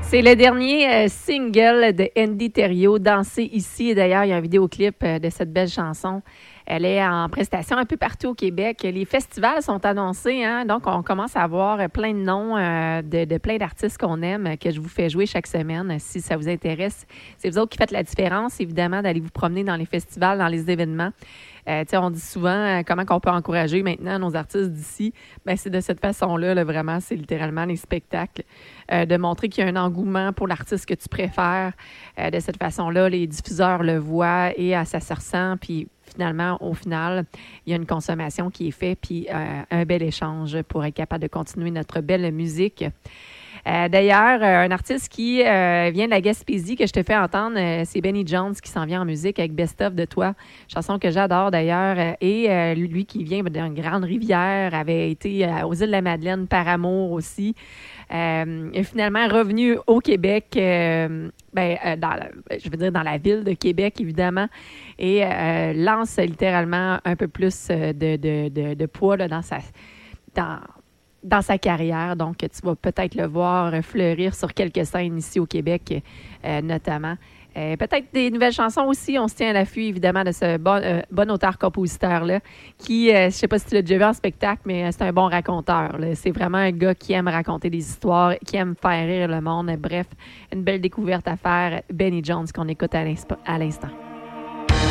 C'est le dernier single de Andy Thériault, Danser ici. Et d'ailleurs, il y a un vidéoclip de cette belle chanson. Elle est en prestation un peu partout au Québec. Les festivals sont annoncés, hein? Donc on commence à avoir plein de noms de plein d'artistes qu'on aime, que je vous fais jouer chaque semaine. Si ça vous intéresse, c'est vous autres qui faites la différence, évidemment, d'aller vous promener dans les festivals, dans les événements. On dit souvent comment on peut encourager maintenant nos artistes d'ici. Ben, c'est de cette façon-là, là, vraiment, c'est littéralement les spectacles. De montrer qu'il y a un engouement pour l'artiste que tu préfères. De cette façon-là, les diffuseurs le voient et ça se ressent. Puis finalement, au final, il y a une consommation qui est faite puis un bel échange pour être capable de continuer notre belle musique. D'ailleurs, un artiste qui vient de la Gaspésie que je te fais entendre, c'est Benny Jones qui s'en vient en musique avec Best of de toi, chanson que j'adore d'ailleurs. Et lui qui vient d'une grande rivière, avait été aux îles de la Madeleine par amour aussi. Est finalement revenu au Québec, je veux dire dans la ville de Québec, évidemment, et lance littéralement un peu plus de poids là, dans sa carrière. Donc, tu vas peut-être le voir fleurir sur quelques scènes ici au Québec, notamment. Peut-être des nouvelles chansons aussi. On se tient à l'affût, évidemment, de ce bon auteur-compositeur-là qui, je ne sais pas si tu l'as déjà vu en spectacle, mais c'est un bon raconteur, là. C'est vraiment un gars qui aime raconter des histoires, qui aime faire rire le monde. Bref, une belle découverte à faire. Benny Jones qu'on écoute à l'instant.